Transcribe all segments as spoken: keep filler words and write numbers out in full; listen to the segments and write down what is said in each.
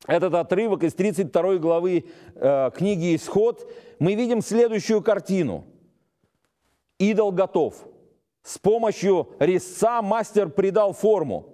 этот отрывок из тридцать второй главы э, книги «Исход», мы видим следующую картину. Идол готов. С помощью резца мастер придал форму.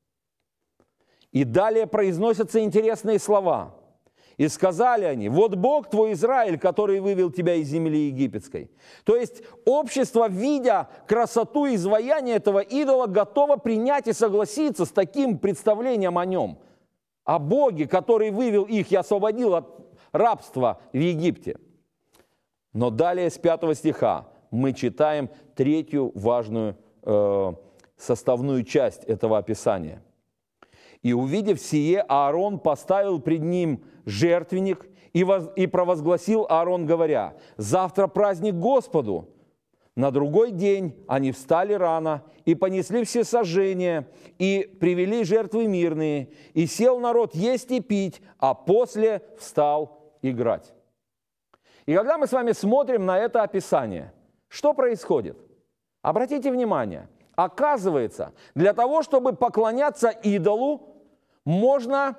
И далее произносятся интересные слова. «И сказали они, вот Бог твой Израиль, который вывел тебя из земли египетской». То есть общество, видя красоту изваяния этого идола, готово принять и согласиться с таким представлением о нем, о Боге, который вывел их и освободил от рабства в Египте. Но далее с пятого стиха мы читаем третью важную э, составную часть этого описания. «И увидев сие, Аарон поставил пред ним жертвенник, и, воз, и провозгласил Аарон, говоря, завтра праздник Господу. На другой день они встали рано и понесли все сожжения, и привели жертвы мирные, и сел народ есть и пить, а после встал играть». И когда мы с вами смотрим на это описание, что происходит? Обратите внимание, оказывается, для того, чтобы поклоняться идолу, можно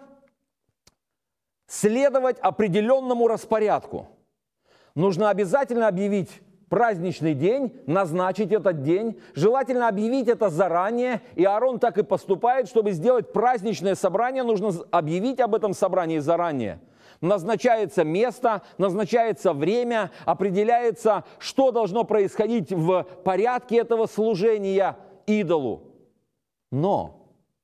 следовать определенному распорядку. Нужно обязательно объявить праздничный день, назначить этот день, желательно объявить это заранее, и Аарон так и поступает, чтобы сделать праздничное собрание, нужно объявить об этом собрании заранее. Назначается место, назначается время, определяется, что должно происходить в порядке этого служения идолу. Но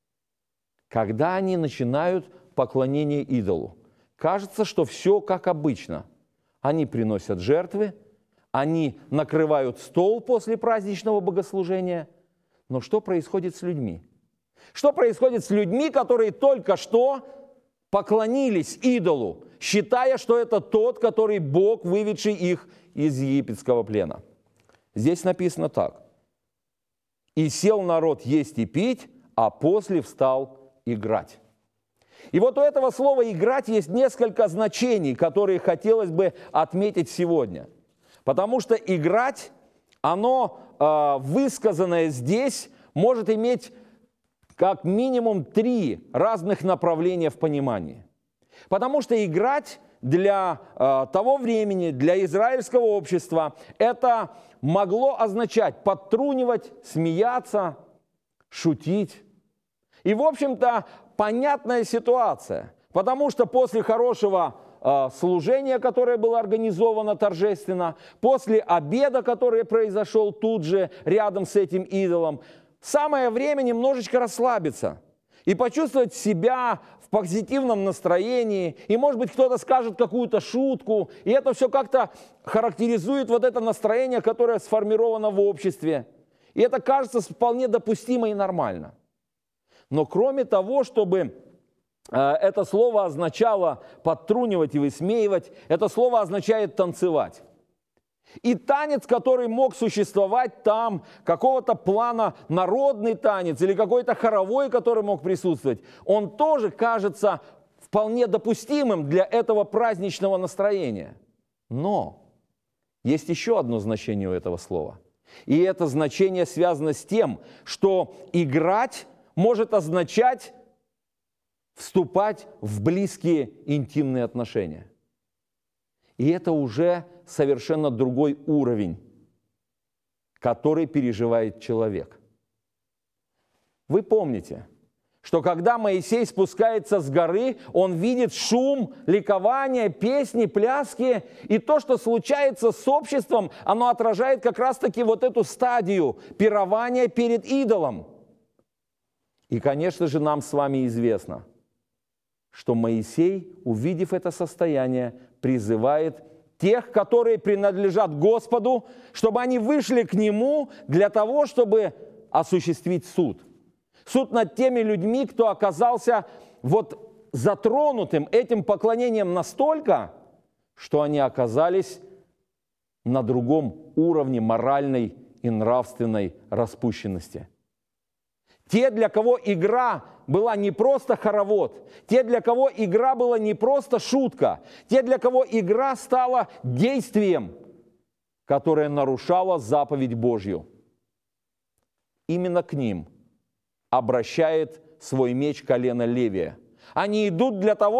когда они начинают поклонение идолу, кажется, что все как обычно. Они приносят жертвы, они накрывают стол после праздничного богослужения. Но что происходит с людьми? Что происходит с людьми, которые только что поклонились идолу, считая, что это тот, который Бог, выведший их из египетского плена? Здесь написано так. «И сел народ есть и пить, а после встал играть». И вот у этого слова «играть» есть несколько значений, которые хотелось бы отметить сегодня. Потому что играть, оно, э, высказанное здесь, может иметь как минимум три разных направления в понимании. Потому что играть для э, того времени, для израильского общества, это могло означать подтрунивать, смеяться, шутить. И, в общем-то, понятная ситуация, потому что после хорошего э, служения, которое было организовано торжественно, после обеда, который произошел тут же рядом с этим идолом, самое время немножечко расслабиться и почувствовать себя в позитивном настроении, и, может быть, кто-то скажет какую-то шутку, и это все как-то характеризует вот это настроение, которое сформировано в обществе. И это кажется вполне допустимо и нормально. Но кроме того, чтобы э, это слово означало подтрунивать и высмеивать, это слово означает танцевать. И танец, который мог существовать там, какого-то плана народный танец или какой-то хоровой, который мог присутствовать, он тоже кажется вполне допустимым для этого праздничного настроения. Но есть еще одно значение у этого слова. И это значение связано с тем, что играть может означать вступать в близкие интимные отношения. И это уже совершенно другой уровень, который переживает человек. Вы помните, что когда Моисей спускается с горы, он видит шум, ликование, песни, пляски, и то, что случается с обществом, оно отражает как раз-таки вот эту стадию пирования перед идолом. И, конечно же, нам с вами известно, что Моисей, увидев это состояние, призывает тех, которые принадлежат Господу, чтобы они вышли к Нему для того, чтобы осуществить суд. Суд над теми людьми, кто оказался вот затронутым этим поклонением настолько, что они оказались на другом уровне моральной и нравственной распущенности. Те, для кого игра была не просто хоровод, те, для кого игра была не просто шутка, те, для кого игра стала действием, которое нарушало заповедь Божью. Именно к ним обращает свой меч колено Левия. Они идут для того,